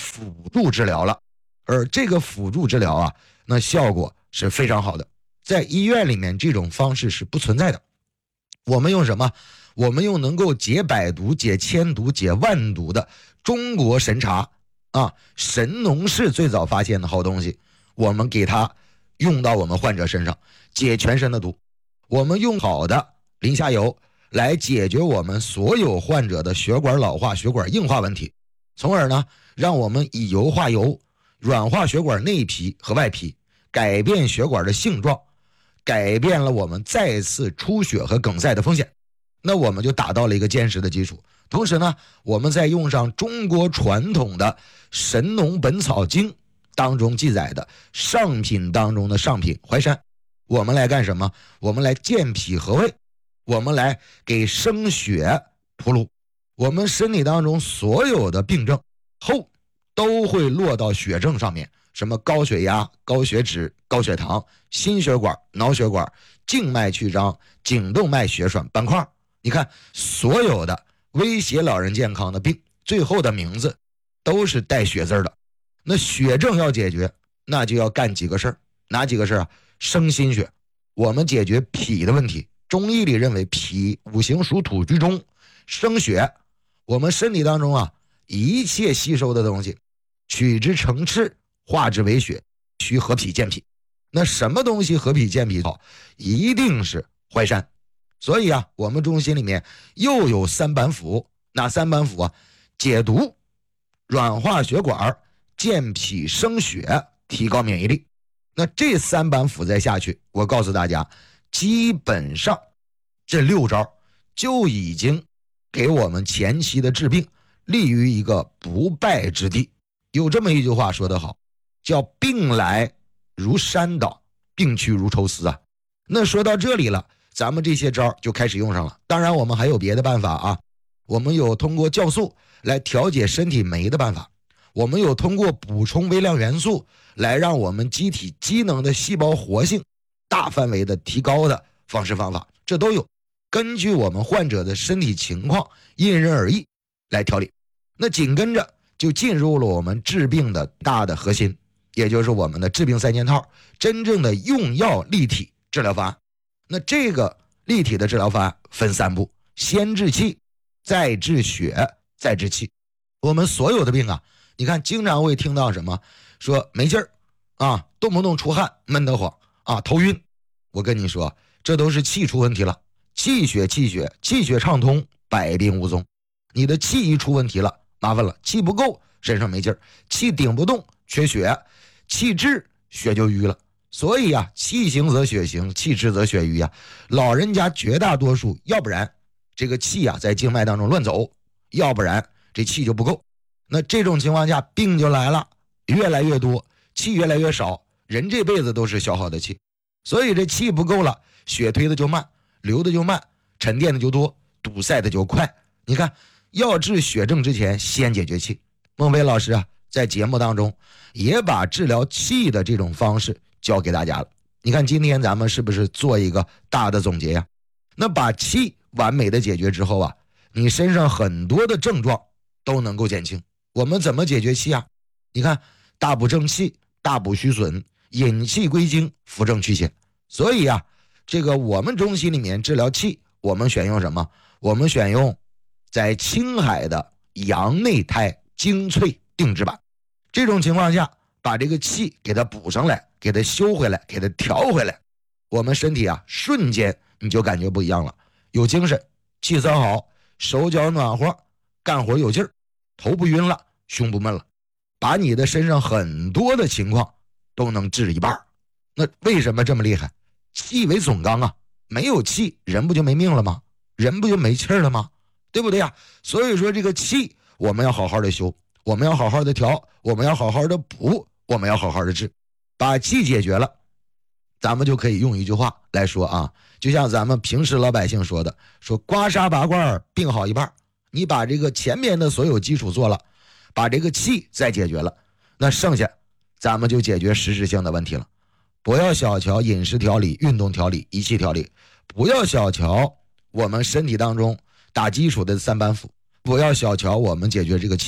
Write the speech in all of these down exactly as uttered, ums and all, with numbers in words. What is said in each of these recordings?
辅助治疗了。而这个辅助治疗啊，那效果是非常好的，在医院里面这种方式是不存在的。我们用什么？我们用能够解百毒、解千毒、解万毒的中国神茶啊，神农氏最早发现的好东西，我们给它用到我们患者身上，解全身的毒。我们用好的磷虾油来解决我们所有患者的血管老化、血管硬化问题，从而呢，让我们以油化油，软化血管内皮和外皮，改变血管的性状，改变了我们再次出血和梗塞的风险。那我们就打到了一个坚实的基础。同时呢，我们再用上中国传统的《神农本草经》当中记载的上品当中的上品淮山，我们来干什么？我们来健脾和胃，我们来给生血铺路。我们身体当中所有的病症后都会落到血症上面，什么高血压、高血脂、高血糖、心血管、脑血管、静脉曲张、颈动脉血栓斑块，你看所有的威胁老人健康的病，最后的名字都是带血字的。那血症要解决，那就要干几个事儿。哪几个事儿啊？生心血，我们解决脾的问题。中医里认为脾五行属土居中，生血，我们身体当中啊，一切吸收的东西取之成赤，化之为血，需和脾健脾。那什么东西和脾健脾好？一定是淮山。所以啊，我们中心里面又有三板斧。哪三板斧啊？解毒、软化血管、健脾生血，提高免疫力。那这三板斧再下去，我告诉大家，基本上这六招就已经给我们前期的治病立于一个不败之地。有这么一句话说得好，叫病来如山倒，病去如抽丝啊。那说到这里了，咱们这些招就开始用上了。当然我们还有别的办法啊，我们有通过酵素来调节身体酶的办法，我们有通过补充微量元素来让我们机体机能的细胞活性大范围的提高的方式方法，这都有。根据我们患者的身体情况因人而异来调理。那紧跟着就进入了我们治病的大的核心，也就是我们的治病三件套，真正的用药立体治疗方案。那这个立体的治疗方案分三步，先治气，再治血，再治气。我们所有的病啊，你看经常会听到什么说没劲儿啊，动不动出汗，闷得慌啊，头晕。我跟你说，这都是气出问题了。气血气血气血畅通，百病无踪。你的气一出问题了，麻烦了，气不够，身上没劲儿，气顶不动，缺血，气滞，血就瘀了。所以啊，气行则血行，气滞则血瘀啊。老人家绝大多数，要不然这个气啊在静脉当中乱走，要不然这气就不够。那这种情况下，病就来了，越来越多，气越来越少，人这辈子都是消耗的气。所以这气不够了，血推的就慢，流的就慢，沉淀的就多，堵塞的就快。你看，要治血症之前，先解决气。孟非老师啊，在节目当中也把治疗气的这种方式教给大家了。你看今天咱们是不是做一个大的总结呀？那把气完美的解决之后啊，你身上很多的症状都能够减轻。我们怎么解决气啊？你看，大补正气，大补虚损，引气归经，扶正祛邪。所以啊，这个我们中心里面治疗气，我们选用什么？我们选用在青海的阳内胎精粹定制版。这种情况下，把这个气给它补上来，给它修回来，给它调回来，我们身体啊瞬间你就感觉不一样了，有精神，气色好，手脚暖和，干活有劲儿，头不晕了，胸不闷了，把你的身上很多的情况都能治一半。那为什么这么厉害？气为总纲啊，没有气人不就没命了吗？人不就没气儿了吗？对不对呀？所以说这个气我们要好好的修，我们要好好的调，我们要好好的补，我们要好好的治。把气解决了，咱们就可以用一句话来说啊，就像咱们平时老百姓说的，说刮痧拔罐病好一半。你把这个前面的所有基础做了，把这个气再解决了，那剩下咱们就解决实质性的问题了。不要小瞧饮食调理、运动调理、仪器调理，不要小瞧我们身体当中打基础的三板斧，不要小瞧我们解决这个气。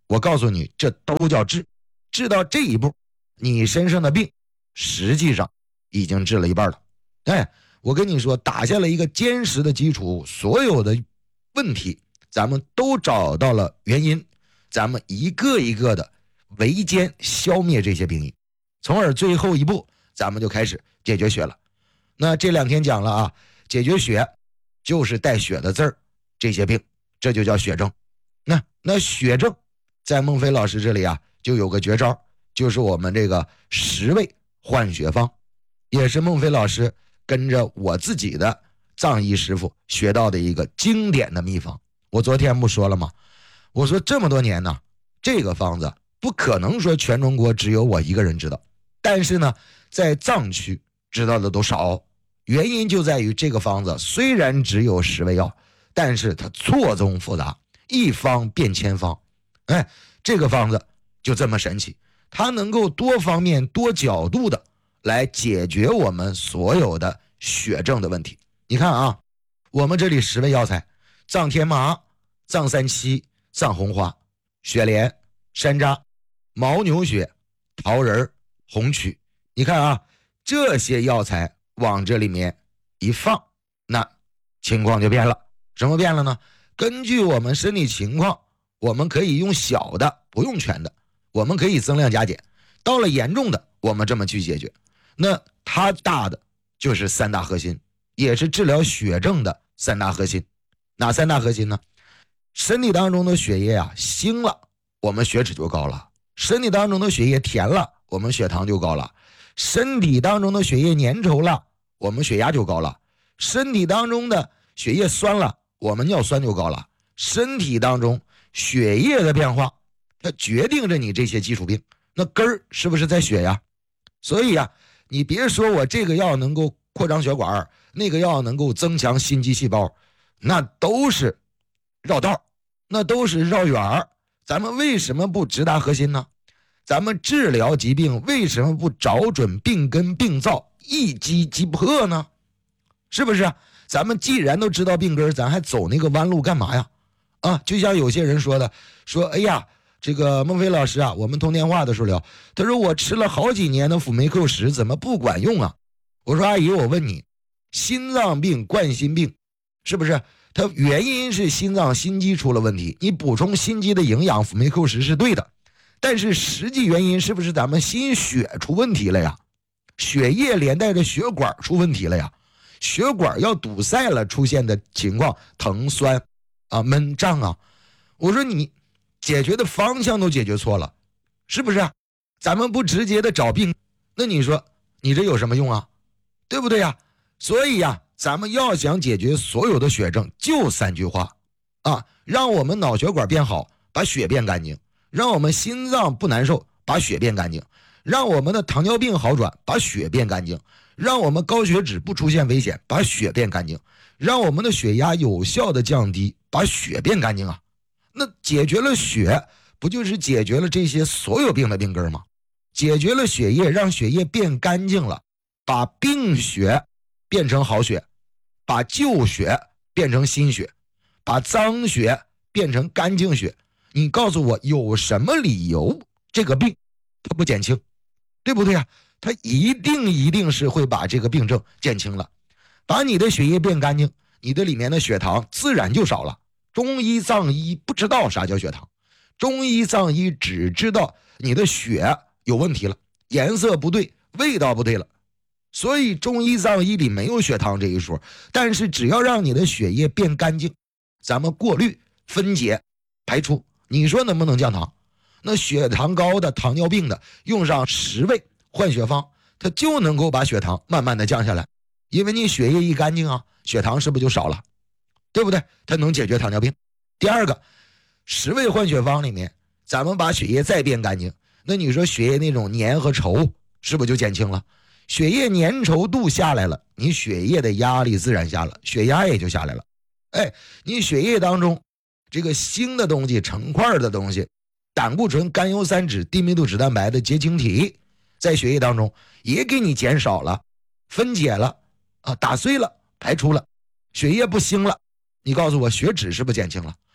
我告诉你，这都叫治。治到这一步，你身上的病实际上已经治了一半了。哎，我跟你说，打下了一个坚实的基础，所有的问题咱们都找到了原因，咱们一个一个的围歼消灭这些病因，从而最后一步咱们就开始解决血了。那这两天讲了啊，解决血就是带血的字儿，这些病这就叫血症。那那血症在孟非老师这里啊就有个绝招，就是我们这个十味换血方，也是孟非老师跟着我自己的藏医师傅学到的一个经典的秘方。我昨天不说了吗？我说这么多年呢，这个方子不可能说全中国只有我一个人知道，但是呢在藏区知道的都少，原因就在于这个方子虽然只有十味药，但是它错综复杂，一方变千方。哎，这个方子就这么神奇，它能够多方面多角度的来解决我们所有的血症的问题。你看啊，我们这里十味药材：藏天麻、藏三七、藏红花、雪莲、山楂、牦牛血、桃仁、红曲。你看啊，这些药材往这里面一放，那情况就变了。什么变了呢？根据我们身体情况，我们可以用小的，不用全的，我们可以增量加减，到了严重的我们这么去解决。那它大的就是三大核心，也是治疗血症的三大核心。哪三大核心呢？身体当中的血液啊腥了，我们血脂就高了；身体当中的血液甜了，我们血糖就高了；身体当中的血液粘稠了，我们血压就高了；身体当中的血液酸了，我们尿酸就高了。身体当中血液的变化，它决定着你这些基础病。那根儿是不是在血呀？所以啊，你别说我这个药能够扩张血管，那个药能够增强心肌细胞，那都是绕道，那都是绕远儿。咱们为什么不直达核心呢？咱们治疗疾病为什么不找准病根病灶，一击即破呢？是不是？咱们既然都知道病根，咱还走那个弯路干嘛呀？啊，就像有些人说的，说哎呀，这个孟非老师啊，我们通电话的时候聊，他说我吃了好几年的辅酶 Q 十，怎么不管用啊？我说阿姨，我问你，心脏病、冠心病，是不是它原因是心脏心肌出了问题？你补充心肌的营养，辅酶 Q 十是对的，但是实际原因是不是咱们心血出问题了呀？血液连带着血管出问题了呀？血管要堵塞了出现的情况，疼酸啊、闷胀啊。我说你解决的方向都解决错了，是不是啊？咱们不直接的找病，那你说你这有什么用啊？对不对呀？所以呀，咱们要想解决所有的血症，就三句话啊：让我们脑血管变好，把血变干净；让我们心脏不难受，把血变干净；让我们的糖尿病好转，把血变干净；让我们高血脂不出现危险，把血变干净；让我们的血压有效的降低，把血变干净啊。那解决了血，不就是解决了这些所有病的病根吗？解决了血液，让血液变干净了，把病血变成好血，把旧血变成新血，把脏血变成干净血。你告诉我有什么理由这个病它不减轻？对不对啊？它一定一定是会把这个病症减轻了。把你的血液变干净，你的里面的血糖自然就少了。中医藏医不知道啥叫血糖，中医藏医只知道你的血有问题了，颜色不对，味道不对了，所以中医藏医里没有血糖这一说。但是只要让你的血液变干净，咱们过滤分解排出，你说能不能降糖？那血糖高的糖尿病的用上十味换血方，它就能够把血糖慢慢的降下来。因为你血液一干净啊，血糖是不是就少了？对不对？它能解决糖尿病。第二个，十味换血方里面，咱们把血液再变干净，那你说血液那种粘和稠是不是就减轻了？血液粘稠度下来了，你血液的压力自然下了，血压也就下来了。哎，你血液当中这个腥的东西、成块的东西，胆固醇、甘油三酯、低密度脂蛋白的结晶体，在血液当中也给你减少了，分解了啊，打碎了，排出了，血液不腥了。你告诉我血脂是不是减轻了？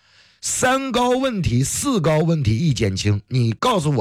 三高问题、四高问题一减轻，你告诉我。